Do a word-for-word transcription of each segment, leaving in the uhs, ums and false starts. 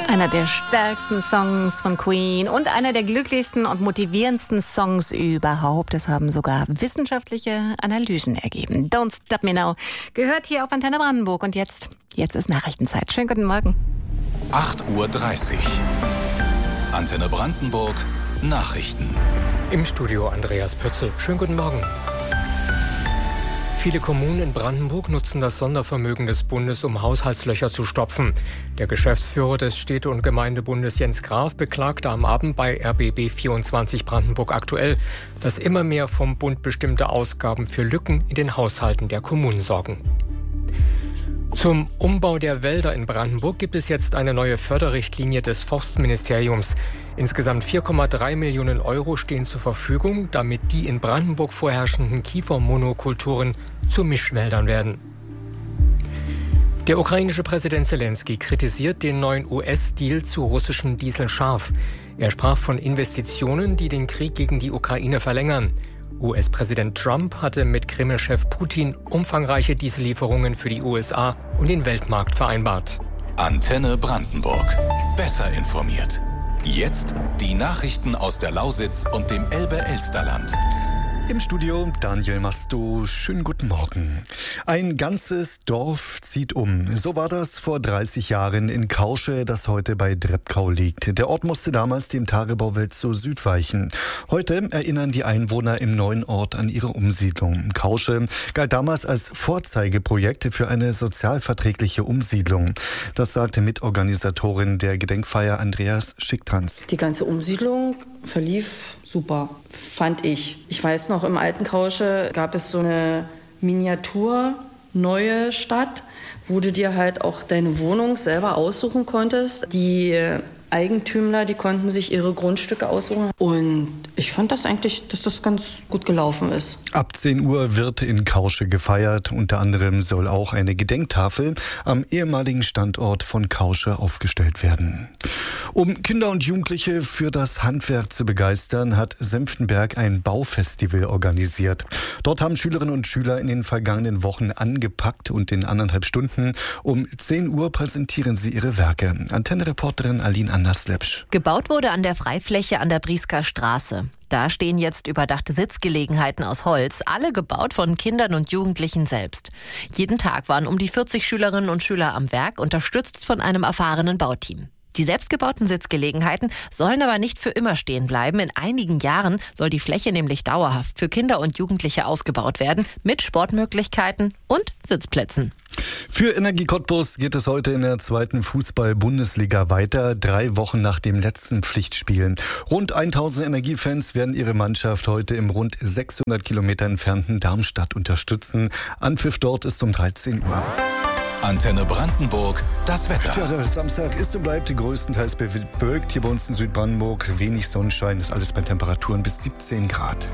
Einer der stärksten Songs von Queen und einer der glücklichsten und motivierendsten Songs überhaupt. Das haben sogar wissenschaftliche Analysen ergeben. Don't Stop Me Now gehört hier auf Antenne Brandenburg. Und jetzt, jetzt ist Nachrichtenzeit. Schönen guten Morgen. acht Uhr dreißig. Antenne Brandenburg. Nachrichten. Im Studio Andreas Pötzl. Schönen guten Morgen. Viele Kommunen in Brandenburg nutzen das Sondervermögen des Bundes, um Haushaltslöcher zu stopfen. Der Geschäftsführer des Städte- und Gemeindebundes Jens Graf beklagte am Abend bei R B B vierundzwanzig Brandenburg aktuell, dass immer mehr vom Bund bestimmte Ausgaben für Lücken in den Haushalten der Kommunen sorgen. Zum Umbau der Wälder in Brandenburg gibt es jetzt eine neue Förderrichtlinie des Forstministeriums. Insgesamt vier Komma drei Millionen Euro stehen zur Verfügung, damit die in Brandenburg vorherrschenden Kiefermonokulturen zu Mischwäldern werden. Der ukrainische Präsident Zelensky kritisiert den neuen U S-Deal zu russischen Diesel scharf. Er sprach von Investitionen, die den Krieg gegen die Ukraine verlängern. U S-Präsident Trump hatte mit Kreml-Chef Putin umfangreiche Diesellieferungen für die U S A und den Weltmarkt vereinbart. Antenne Brandenburg. Besser informiert. Jetzt die Nachrichten aus der Lausitz und dem Elbe-Elsterland. Im Studio Daniel Masto. Schönen guten Morgen. Ein ganzes Dorf zieht um. So war das vor dreißig Jahren in Kausche, das heute bei Drebkau liegt. Der Ort musste damals dem Tagebauwelt zu Süd weichen. Heute erinnern die Einwohner im neuen Ort an ihre Umsiedlung. Kausche galt damals als Vorzeigeprojekt für eine sozialverträgliche Umsiedlung. Das sagte Mitorganisatorin der Gedenkfeier Andreas Schicktanz. Die ganze Umsiedlung verlief super, fand ich. Ich weiß noch, im alten Kausche gab es so eine Miniatur, neue Stadt, wo du dir halt auch deine Wohnung selber aussuchen konntest. Die Eigentümer, die konnten sich ihre Grundstücke aussuchen. Und ich fand das eigentlich, dass das ganz gut gelaufen ist. Ab zehn Uhr wird in Kausche gefeiert. Unter anderem soll auch eine Gedenktafel am ehemaligen Standort von Kausche aufgestellt werden. Um Kinder und Jugendliche für das Handwerk zu begeistern, hat Senftenberg ein Baufestival organisiert. Dort haben Schülerinnen und Schüler in den vergangenen Wochen angepackt und in anderthalb Stunden um zehn Uhr präsentieren sie ihre Werke. Antenne-Reporterin Aline Anderslepsch. Gebaut wurde an der Freifläche an der Briesker Straße. Da stehen jetzt überdachte Sitzgelegenheiten aus Holz, alle gebaut von Kindern und Jugendlichen selbst. Jeden Tag waren um die vierzig Schülerinnen und Schüler am Werk, unterstützt von einem erfahrenen Bauteam. Die selbstgebauten Sitzgelegenheiten sollen aber nicht für immer stehen bleiben. In einigen Jahren soll die Fläche nämlich dauerhaft für Kinder und Jugendliche ausgebaut werden, mit Sportmöglichkeiten und Sitzplätzen. Für Energie Cottbus geht es heute in der zweiten Fußball-Bundesliga weiter, drei Wochen nach dem letzten Pflichtspiel. Rund tausend Energiefans werden ihre Mannschaft heute im rund sechshundert Kilometer entfernten Darmstadt unterstützen. Anpfiff dort ist um dreizehn Uhr. Antenne Brandenburg, das Wetter. Ja, der Samstag ist und bleibt größtenteils bewölkt. Hier bei uns in Südbrandenburg wenig Sonnenschein, das alles bei Temperaturen bis siebzehn Grad.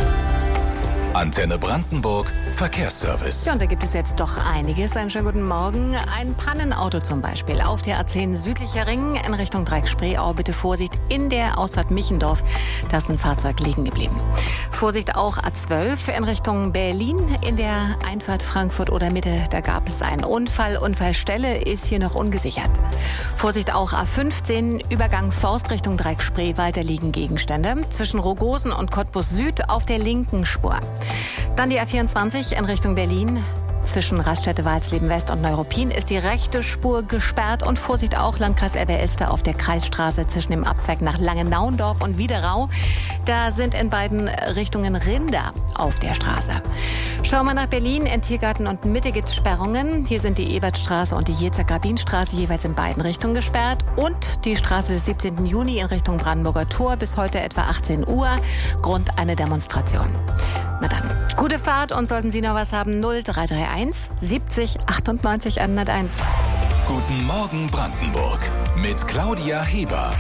Antenne Brandenburg, Verkehrsservice. Ja, und da gibt es jetzt doch einiges. Einen schönen guten Morgen. Ein Pannenauto zum Beispiel auf der A zehn südlicher Ring in Richtung Dreieck-Spreeau. Bitte Vorsicht in der Ausfahrt Michendorf. Da ist ein Fahrzeug liegen geblieben. Vorsicht auch A zwölf in Richtung Berlin in der Einfahrt Frankfurt oder Mitte. Da gab es einen Unfall. Unfallstelle ist hier noch ungesichert. Vorsicht auch A fünfzehn Übergang Forst Richtung Dreieck-Spreewald. Da liegen Gegenstände. Zwischen Rogosen und Cottbus Süd auf der linken Spur. Dann die A vierundzwanzig in Richtung Berlin. Zwischen Raststätte Walsleben West und Neuruppin ist die rechte Spur gesperrt. Und Vorsicht auch Landkreis Elbe-Elster auf der Kreisstraße zwischen dem Abzweig nach Langenauendorf und Wiederau. Da sind in beiden Richtungen Rinder auf der Straße. Schauen wir nach Berlin. In Tiergarten und Mitte gibt es Sperrungen. Hier sind die Ebertstraße und die Jezer-Grabin-Straße jeweils in beiden Richtungen gesperrt. Und die Straße des siebzehnten Juni in Richtung Brandenburger Tor bis heute etwa achtzehn Uhr. Grund eine Demonstration. Na dann, gute Fahrt und sollten Sie noch was haben, null drei drei eins siebzig achtundneunzig hunderteins. Guten Morgen Brandenburg mit Claudia Heber.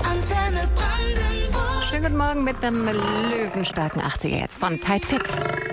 Antenne Brandenburg. Schönen guten Morgen mit einem löwenstarken achtziger jetzt von Tight Fit.